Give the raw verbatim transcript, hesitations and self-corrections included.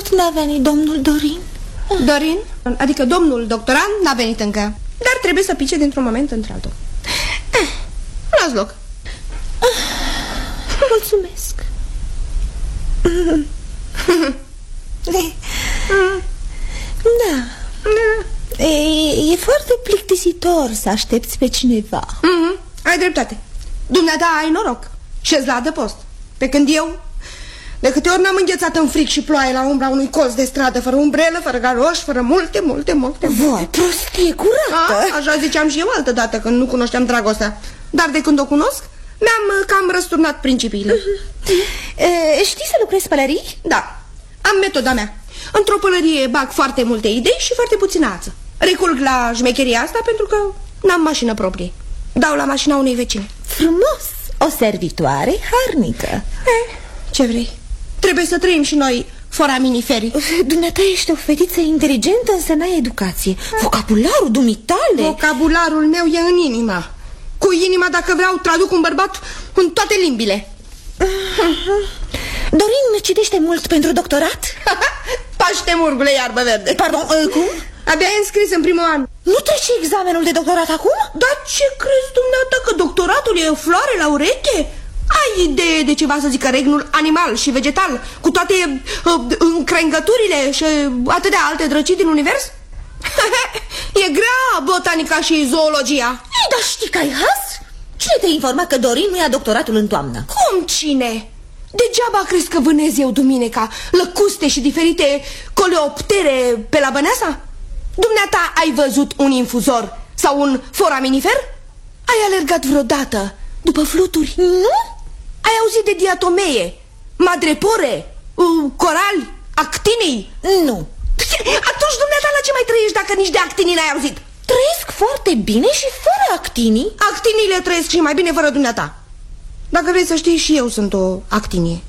tot n-a venit domnul Dorin? Dorin? Adică domnul doctorand n-a venit încă, dar trebuie să pice dintr-un moment într-altul. Eh, las loc. Mulțumesc. Da. E, e foarte plictisitor să aștepți pe cineva. mm-hmm. Ai dreptate. Dumneata ai noroc, șezi la adăpost. Pe când eu, de câte ori n-am înghețat în fric și ploaie la umbra unui colț de stradă, fără umbrelă, fără galoș, fără multe, multe, multe. Voi, prostie curată. A, așa ziceam și eu altă dată când nu cunoșteam dragostea. Dar de când o cunosc, mi-am cam răsturnat principiile. e, Știi să lucrezi pălării? Da, am metoda mea. Într-o pălărie bag foarte multe idei și foarte puțină ață. Recurg la șmecheria asta pentru că n-am mașină proprie. Dau la mașina unei vecine. Frumos, o servitoare harnică. Eh, ce vrei? Trebuie să trăim și noi foraminiferii. Dumneata ești o fetiță inteligentă, însă n-ai educație. Vocabularul dumitale. Vocabularul meu e în inima. Cu inima, dacă vreau, traduc un bărbat în toate limbile. Dorin citește mult pentru doctorat? Paște murgule, iarbă verde. Pardon, cum? Abia e înscris în primul an. Nu trece examenul de doctorat acum? Dar ce crezi dumneata, că doctoratul e floare la ureche? Ai idee de ceva, să zică, regnul animal și vegetal, cu toate uh, încrengăturile și atâtea alte drăcii din univers? E grea botanica și zoologia. Ei, dar știi că ai has? Cine te-a informat că Dorin nu ia doctoratul în toamnă? Cum cine? Degeaba crezi că vânez eu duminica lăcuste și diferite coleoptere pe la Băneasa? Dumneata ai văzut un infuzor sau un foraminifer? Ai alergat vreodată după fluturi? Nu? Ai auzit de diatomee, madrepore, corali, actinii? Nu. Atunci dumneata la ce mai trăiești dacă nici de actinii n-ai auzit? Trăiesc foarte bine și fără actinii. Actiniile trăiesc și mai bine fără dumneata. Dacă vrei să știi, și eu sunt o actinie.